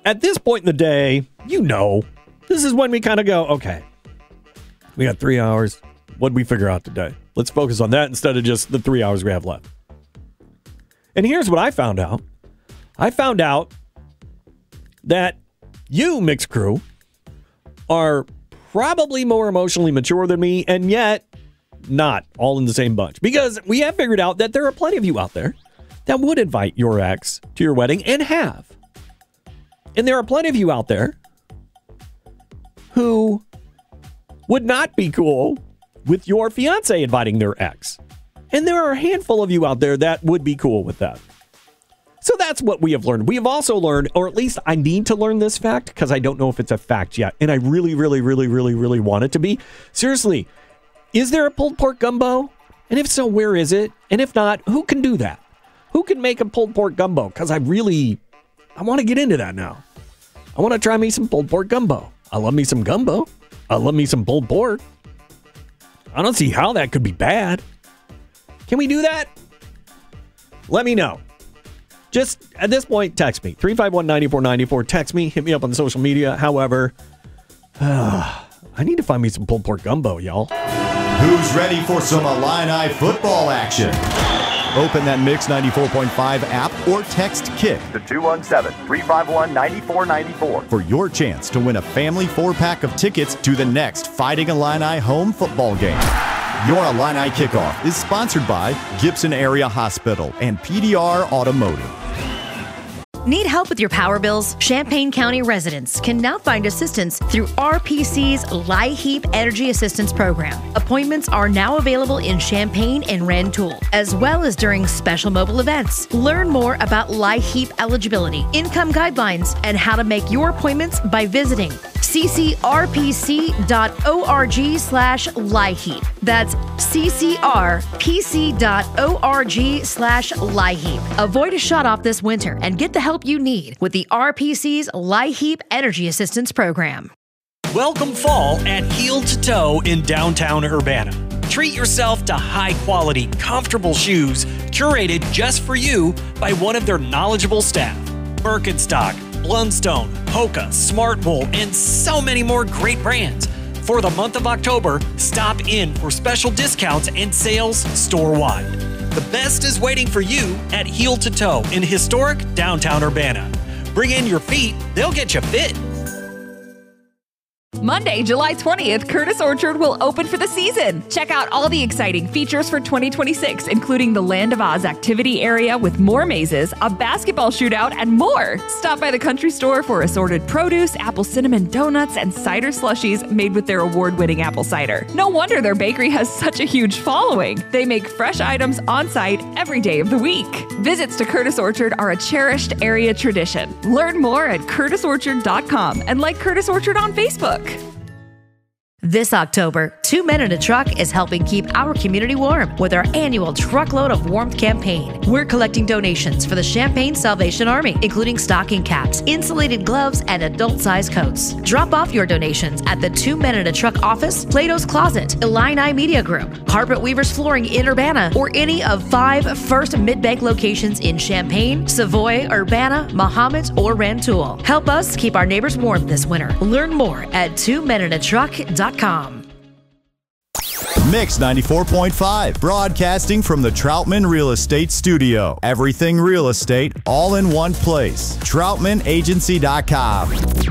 at this point in the day, this is when we kind of go, okay, we got 3 hours. What'd we figure out today? Let's focus on that instead of just the 3 hours we have left. And here's what I found out. I found out that you, Mixed Crew, are probably more emotionally mature than me, and yet not all in the same bunch. Because we have figured out that there are plenty of you out there that would invite your ex to your wedding and have. And there are plenty of you out there who would not be cool with your fiance inviting their ex. And there are a handful of you out there that would be cool with that. So that's what we have learned. We have also learned, or at least I need to learn this fact because I don't know if it's a fact yet. And I really, really, really, really, really want it to be. Seriously, is there a pulled pork gumbo? And if so, where is it? And if not, who can do that? Who can make a pulled pork gumbo? Because I want to get into that now. I want to try me some pulled pork gumbo. I love me some gumbo. I love me some pulled pork. I don't see how that could be bad. Can we do that? Let me know. Just at this point, text me. 351-9494. Text me. Hit me up on social media. However, I need to find me some pulled pork gumbo, y'all. Who's ready for some Illini football action? Open that Mix 94.5 app or text KICK to 217-351-9494 for your chance to win a family 4-pack of tickets to the next Fighting Illini home football game. Your Illini Kickoff is sponsored by Gibson Area Hospital and PDR Automotive. Need help with your power bills? Champaign County residents can now find assistance through RPC's LIHEAP Energy Assistance Program. Appointments are now available in Champaign and Rantoul, as well as during special mobile events. Learn more about LIHEAP eligibility, income guidelines, and how to make your appointments by visiting ccrpc.org/LIHEAP. That's ccrpc.org/LIHEAP. Avoid a shut off this winter and get the help you need with the RPC's LIHEAP Energy Assistance Program. Welcome fall at Heel to Toe in downtown Urbana. Treat yourself to high-quality, comfortable shoes curated just for you by one of their knowledgeable staff. Birkenstock, Blundstone, Hoka, Smartwool, and so many more great brands. For the month of October, stop in for special discounts and sales store-wide. The best is waiting for you at Heel to Toe in historic downtown Urbana. Bring in your feet, they'll get you fit. Monday, July 20th, Curtis Orchard will open for the season. Check out all the exciting features for 2026, including the Land of Oz activity area with more mazes, a basketball shootout, and more. Stop by the country store for assorted produce, apple cinnamon donuts, and cider slushies made with their award-winning apple cider. No wonder their bakery has such a huge following. They make fresh items on site every day of the week. Visits to Curtis Orchard are a cherished area tradition. Learn more at curtisorchard.com and like Curtis Orchard on Facebook. This October, 2 Men in a Truck is helping keep our community warm with our annual Truckload of Warmth campaign. We're collecting donations for the Champaign Salvation Army, including stocking caps, insulated gloves, and adult-sized coats. Drop off your donations at the 2 Men in a Truck office, Plato's Closet, Illini Media Group, Carpet Weavers Flooring in Urbana, or any of 5 First Mid-Bank locations in Champaign, Savoy, Urbana, Mahomet, or Rantoul. Help us keep our neighbors warm this winter. Learn more at 2meninatruck.com. Mix 94.5, broadcasting from the Troutman Real Estate Studio. Everything real estate, all in one place. TroutmanAgency.com.